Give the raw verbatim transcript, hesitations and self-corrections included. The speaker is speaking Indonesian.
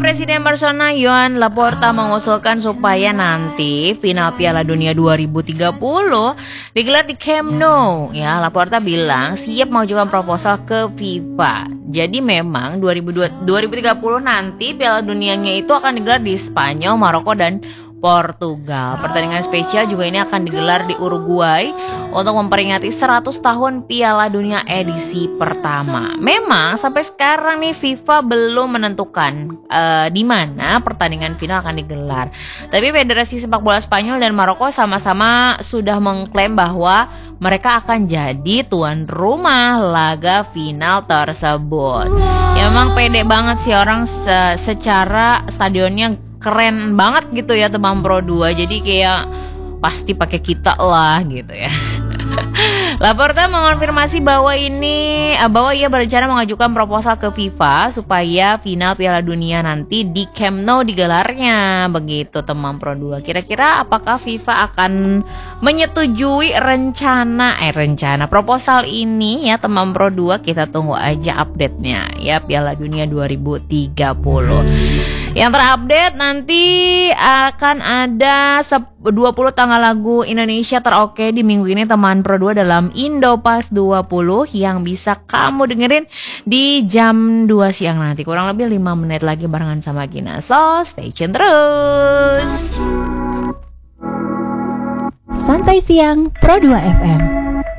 Presiden Barcelona Joan Laporta mengusulkan supaya nanti final Piala Dunia dua ribu tiga puluh digelar di Camp Nou. Ya, Laporta bilang siap mengajukan proposal ke FIFA. Jadi memang dua ribu tiga puluh nanti Piala Dunianya itu akan digelar di Spanyol, Maroko dan Portugal. Pertandingan spesial juga ini akan digelar di Uruguay untuk memperingati seratus tahun Piala Dunia edisi pertama. Memang sampai sekarang nih FIFA belum menentukan uh, di mana pertandingan final akan digelar. Tapi Federasi Sepak Bola Spanyol dan Maroko sama-sama sudah mengklaim bahwa mereka akan jadi tuan rumah laga final tersebut. Ya, memang pede banget sih orang se- secara stadionnya keren banget gitu ya Temam Pro dua. Jadi kayak pasti pakai kita lah gitu ya. Laporta mengonfirmasi bahwa ini bahwa ia berencana mengajukan proposal ke FIFA supaya final Piala Dunia nanti di Camp Nou digelarnya. Begitu Temam Pro dua. Kira-kira apakah FIFA akan menyetujui rencana eh rencana proposal ini ya Temam Pro dua? Kita tunggu aja update-nya ya Piala Dunia dua ribu tiga puluh. Yang terupdate nanti akan ada dua puluh tanggal lagu Indonesia teroke di minggu ini Teman Pro dua dalam Indopas dua puluh yang bisa kamu dengerin di jam dua siang nanti. Kurang lebih lima menit lagi barengan sama Gina. So, stay tune terus. Santai Siang Pro dua F M.